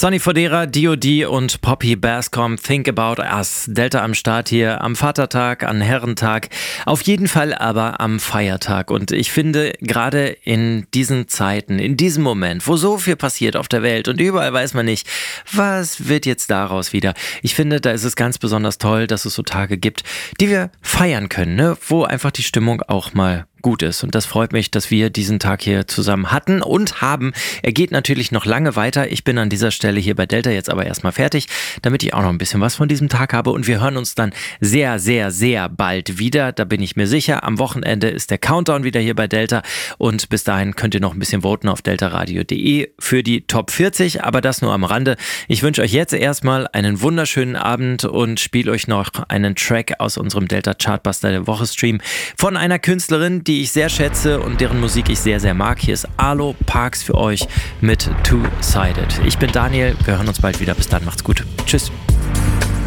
Sonny Fodera, D.O.D. und Poppy Bascom, Think About Us. Delta am Start hier am Vatertag, an Herrentag, auf jeden Fall aber am Feiertag. Und ich finde, gerade in diesen Zeiten, in diesem Moment, wo so viel passiert auf der Welt und überall weiß man nicht, was wird jetzt daraus wieder. Ich finde, da ist es ganz besonders toll, dass es so Tage gibt, die wir feiern können, ne? Wo einfach die Stimmung auch mal gut ist. Und das freut mich, dass wir diesen Tag hier zusammen hatten und haben. Er geht natürlich noch lange weiter. Ich bin an dieser Stelle hier bei Delta jetzt aber erstmal fertig, damit ich auch noch ein bisschen was von diesem Tag habe. Und wir hören uns dann sehr, sehr, sehr bald wieder. Da bin ich mir sicher. Am Wochenende ist der Countdown wieder hier bei Delta. Und bis dahin könnt ihr noch ein bisschen voten auf deltaradio.de für die Top 40. Aber das nur am Rande. Ich wünsche euch jetzt erstmal einen wunderschönen Abend und spiele euch noch einen Track aus unserem Delta Chartbuster der Woche Stream von einer Künstlerin, die ich sehr schätze und deren Musik ich sehr, sehr mag. Hier ist Arlo Parks für euch mit Two-Sided. Ich bin Daniel, wir hören uns bald wieder. Bis dann, macht's gut. Tschüss.